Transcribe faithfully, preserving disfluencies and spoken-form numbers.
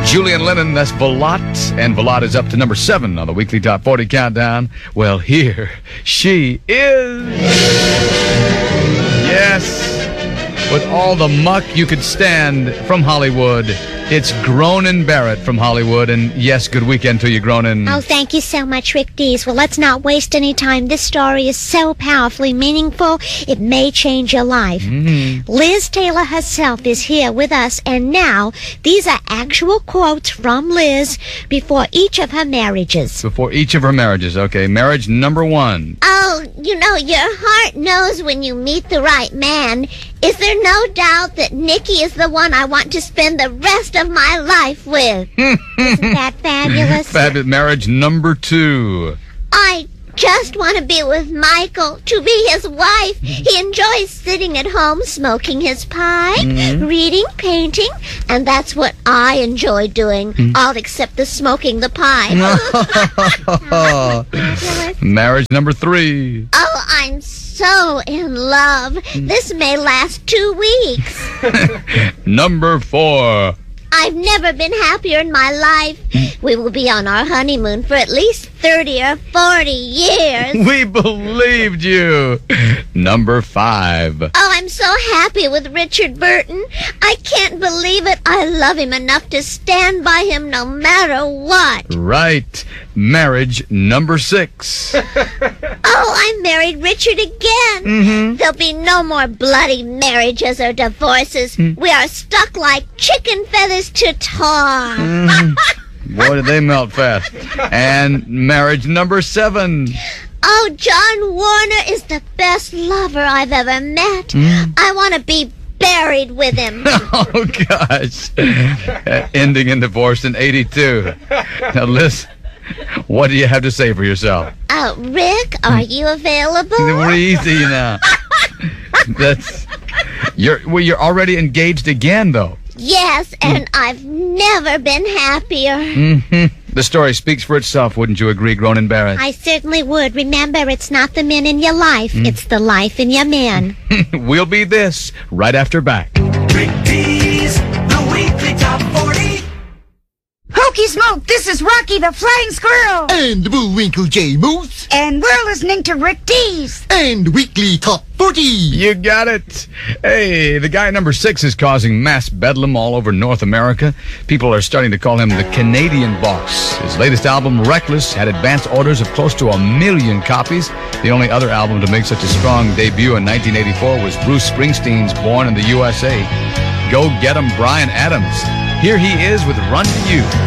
Julian Lennon, that's Velotte, and Velotte is up to number seven on the weekly Top forty Countdown. Well, here she is. Yes, with all the muck you could stand from Hollywood, it's Gronin Barrett from Hollywood. And yes, good weekend to you, Gronin. Oh, thank you so much, Rick Dees. Well, let's not waste any time. This story is so powerfully meaningful, it may change your life. Mm-hmm. Liz Taylor herself is here with us, and now these are actual quotes from Liz before each of her marriages. Before each of her marriages. Okay, marriage number one. Oh, you know, your heart knows when you meet the right man. Is there no doubt that Nicky is the one I want to spend the rest of my life with? Isn't that fabulous? Fabulous. Marriage number two. I just want to be with Michael, to be his wife. He enjoys sitting at home smoking his pipe, mm-hmm. reading, painting, and that's what I enjoy doing, mm-hmm. all except the smoking the pipe. Marriage number three. Oh, I'm so in love. This may last two weeks. Number four. I've never been happier in my life. We will be on our honeymoon for at least thirty or forty years. We believed you. Number five. Oh, I'm so happy with Richard Burton. I can't believe it. I love him enough to stand by him no matter what. Right. Marriage number six. Oh, I married Richard again. Mm-hmm. There'll be no more bloody marriages or divorces. Mm. We are stuck like chicken feathers to tar. Mm. Boy, did they melt fast. And marriage number seven. Oh, John Warner is the best lover I've ever met. Mm. I want to be buried with him. Oh, gosh. Uh, ending in divorce in eighty-two. Now, listen. What do you have to say for yourself? Uh, Rick, are you available? We're easy now. That's you're well, you're already engaged again, though. Yes, and mm. I've never been happier. Mm-hmm. The story speaks for itself, wouldn't you agree, Gronin Barrett? I certainly would. Remember, it's not the men in your life, mm. it's the life in your man. We'll be this right after back. Rick Dees, the weekly Top forty. Hokey Smoke, this is Rocky the Flying Squirrel. And Bullwinkle J. Moose. And we're listening to Rick Dees. And Weekly Top forty. You got it. Hey, the guy number six is causing mass bedlam all over North America. People are starting to call him the Canadian Boss. His latest album, Reckless, had advance orders of close to a million copies. The only other album to make such a strong debut in nineteen eighty-four was Bruce Springsteen's Born in the U S A. Go get him, Bryan Adams. Here he is with Run to You.